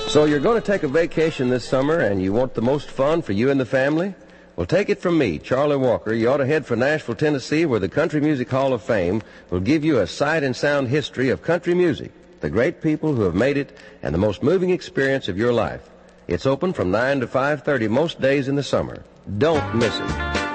So you're going to take a vacation this summer and you want the most fun for you and the family? Well, take it from me, Charlie Walker. You ought to head for Nashville, Tennessee, where the Country Music Hall of Fame will give you a sight and sound history of country music, the great people who have made it, and the most moving experience of your life. It's open from 9 to 5:30 most days in the summer. Don't miss it.